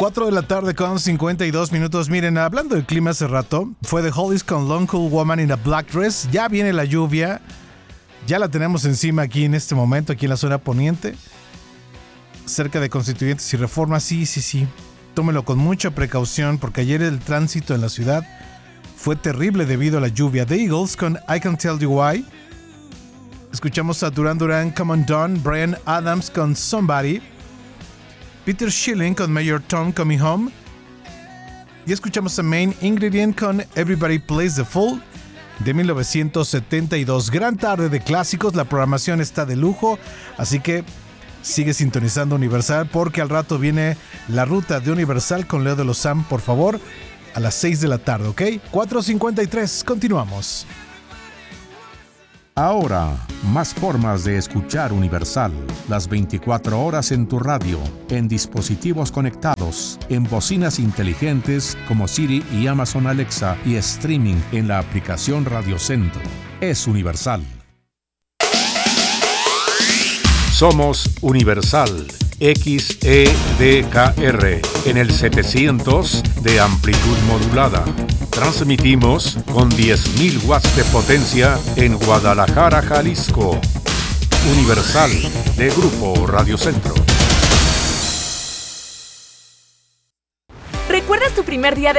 4 de la tarde con 52 minutos. Miren, hablando del clima hace rato, fue The Hollies con Long Cool Woman in a Black Dress. Ya viene la lluvia. Ya la tenemos encima aquí en este momento, aquí en la zona poniente. Cerca de Constituyentes y Reforma. Sí. Tómelo con mucha precaución porque ayer el tránsito en la ciudad fue terrible debido a la lluvia. The Eagles con I Can Tell You Why. Escuchamos a Duran Duran, Come On Dawn. Bryan Adams con Somebody. Peter Schilling con Mayor Tom Coming Home. Y escuchamos a Main Ingredient con Everybody Plays the Fool de 1972. Gran tarde de clásicos, la programación está de lujo, así que sigue sintonizando Universal porque al rato viene la ruta de Universal con Leo de Lozán, por favor, a las 6 de la tarde, ¿ok? 4:53, continuamos. Ahora, más formas de escuchar Universal. Las 24 horas en tu radio, en dispositivos conectados, en bocinas inteligentes como Siri y Amazon Alexa y streaming en la aplicación Radio Centro. Es Universal. Somos Universal XEDKR en el 700 de amplitud modulada. Transmitimos con 10.000 watts de potencia en Guadalajara, Jalisco. Universal de Grupo Radio Centro. ¿Recuerdas tu primer día de